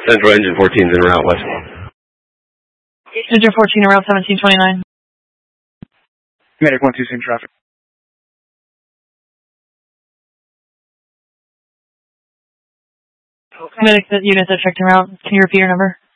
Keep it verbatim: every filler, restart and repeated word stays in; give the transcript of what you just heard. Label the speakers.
Speaker 1: Central Engine fourteen is en route west.
Speaker 2: Engine fourteen en route seventeen twenty-nine.
Speaker 3: Medic one two, same traffic.
Speaker 2: Medic units that checked en route. Can you repeat your number?